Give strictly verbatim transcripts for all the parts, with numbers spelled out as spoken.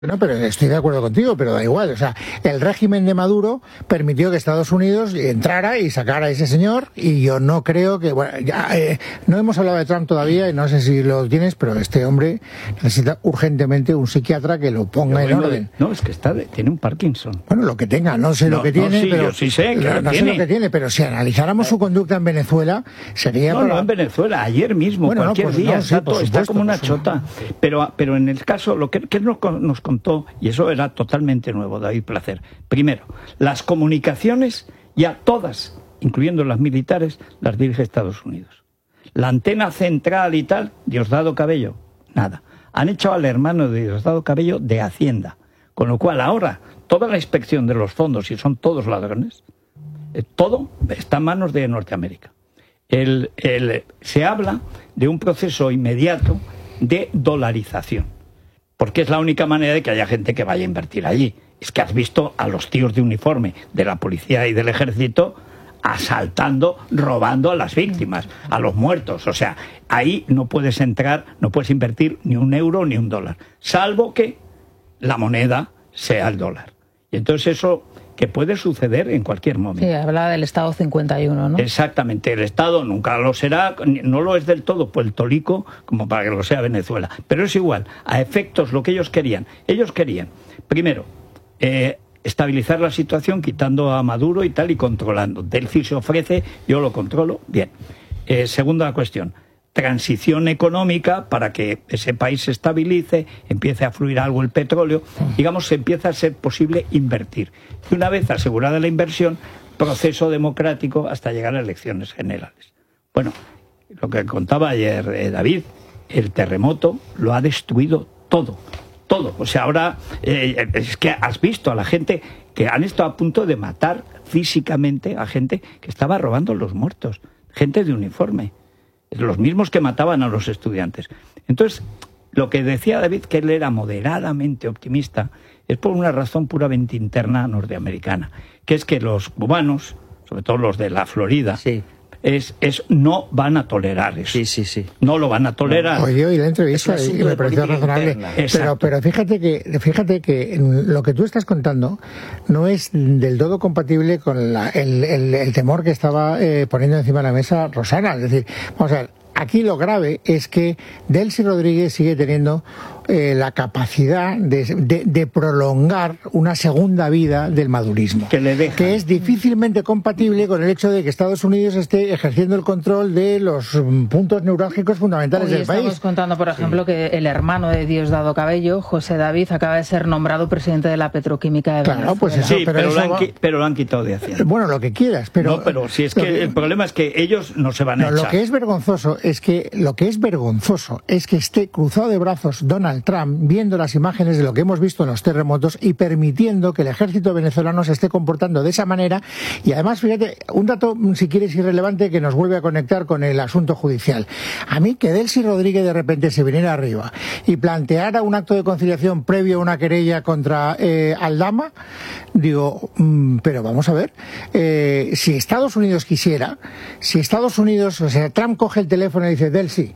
No, pero estoy de acuerdo contigo, pero da igual. O sea, el régimen de Maduro permitió que Estados Unidos entrara y sacara a ese señor, y yo no creo que... Bueno, ya, eh, no hemos hablado de Trump todavía, y no sé si lo tienes, pero este hombre necesita urgentemente un psiquiatra que lo ponga en orden. De, no, es que está de, tiene un Parkinson. Bueno, lo que tenga, no sé no, lo que tiene, no, sí, pero... Yo sí sé que no lo sé tiene. lo que tiene, pero si analizáramos su conducta en Venezuela, sería... No, para... no en Venezuela, ayer mismo, bueno, cualquier no, pues, día, no, sí, está, supuesto, está como una chota. Pero, pero en el caso, lo que, que nos, nos contó, y eso era totalmente nuevo, David Placer. Primero, las comunicaciones ya todas, incluyendo las militares, las dirige Estados Unidos. La antena central y tal, Diosdado Cabello, nada. Han hecho al hermano de Diosdado Cabello de Hacienda, con lo cual ahora toda la inspección de los fondos, y son todos ladrones, eh, todo está en manos de Norteamérica. El, el, se habla de un proceso inmediato de dolarización, porque es la única manera de que haya gente que vaya a invertir allí. Es que has visto a los tíos de uniforme de la policía y del ejército asaltando, robando a las víctimas, a los muertos. O sea, ahí no puedes entrar, no puedes invertir ni un euro ni un dólar, salvo que la moneda sea el dólar. Y entonces eso que puede suceder en cualquier momento. Sí, hablaba del Estado cincuenta y uno, ¿no? Exactamente, el Estado nunca lo será, no lo es del todo puertorico como para que lo sea Venezuela, pero es igual, a efectos lo que ellos querían. Ellos querían, primero, eh, estabilizar la situación quitando a Maduro y tal y controlando. Delcy se ofrece, yo lo controlo, bien. Eh, segunda cuestión, transición económica para que ese país se estabilice, empiece a fluir algo el petróleo, digamos, se empieza a ser posible invertir. Y una vez asegurada la inversión, proceso democrático hasta llegar a elecciones generales. Bueno, lo que contaba ayer eh, David, el terremoto lo ha destruido todo, todo. O sea, ahora eh, es que has visto a la gente que han estado a punto de matar físicamente a gente que estaba robando los muertos, gente de uniforme. Los mismos que mataban a los estudiantes. Entonces, lo que decía David, que él era moderadamente optimista, es por una razón puramente interna norteamericana, que es que los cubanos, sobre todo los de la Florida, sí. es, es no van a tolerar eso. Sí, sí, sí. No lo van a tolerar. Oye, oí la entrevista y me pareció razonable. Pero, pero fíjate que, fíjate que lo que tú estás contando no es del todo compatible con la, el, el, el temor que estaba eh, poniendo encima de la mesa Rosana. Es decir, vamos a ver, aquí lo grave es que Delcy Rodríguez sigue teniendo eh, la capacidad de, de, de prolongar una segunda vida del madurismo, que, le deja. que es difícilmente compatible con el hecho de que Estados Unidos esté ejerciendo el control de los puntos neurálgicos fundamentales Hoy del estamos país. contando, por ejemplo, sí. que el hermano de Diosdado Cabello, José David, acaba de ser nombrado presidente de la Petroquímica de Venezuela. Claro, pues eso, sí, pero, pero, eso lo han, va... pero lo han quitado de Hacienda. Bueno, lo que quieras, pero... No, pero si es que, que el problema es que ellos no se van a no, echar. Lo que es vergonzoso es que lo que es vergonzoso es que esté cruzado de brazos Donald Trump viendo las imágenes de lo que hemos visto en los terremotos y permitiendo que el ejército venezolano se esté comportando de esa manera. Y además, fíjate, un dato, si quieres, irrelevante que nos vuelve a conectar con el asunto judicial. A mí que Delcy Rodríguez de repente se viniera arriba y planteara un acto de conciliación previo a una querella contra eh, Aldama, digo, mmm, pero vamos a ver, eh, si Estados Unidos quisiera, si Estados Unidos, o sea, Trump coge el teléfono y dice, Delcy,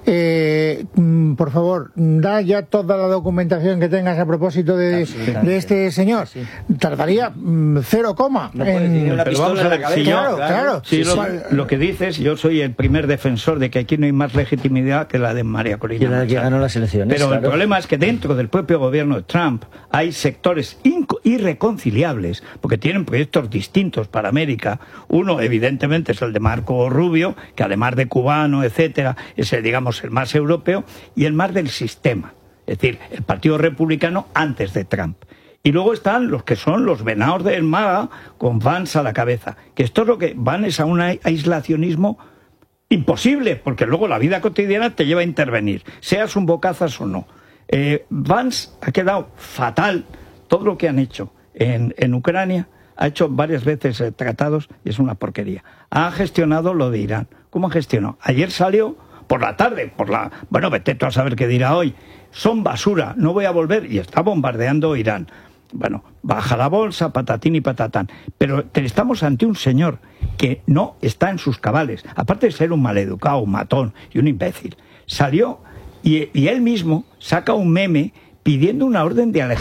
eh, mmm, por favor, da ya toda la documentación que tengas a propósito de, de este señor. Sí. Tardaría mmm, cero coma. No en... una pistola en la cabeza. Si claro, yo, claro. Si lo, lo que dices, yo soy el primer defensor de que aquí no hay más legitimidad que la de María Corina Machado. Que ganó las elecciones. Pero claro. el problema es que dentro del propio gobierno de Trump hay sectores irreconciliables, porque tienen proyectos distintos para América. Uno, evidentemente, es el de Marco Rubio, que además de cubano, etcétera, es el, digamos, el más europeo, y el más del sistema. Es decir, el Partido Republicano antes de Trump. Y luego están los que son los venados del MAGA con Vance a la cabeza. Que esto es lo que van es a un aislacionismo imposible, porque luego la vida cotidiana te lleva a intervenir, seas un bocazas o no. Eh, Vance ha quedado fatal. Todo lo que han hecho en, en Ucrania, ha hecho varias veces eh, tratados y es una porquería. Ha gestionado lo de Irán. ¿Cómo gestionó? Ayer salió por la tarde, por la... Bueno, vete tú a saber qué dirá hoy. Son basura, no voy a volver. Y está bombardeando Irán. Bueno, baja la bolsa, patatín y patatán. Pero estamos ante un señor que no está en sus cabales. Aparte de ser un maleducado, un matón y un imbécil. Salió y, y él mismo saca un meme pidiendo una orden de alejamiento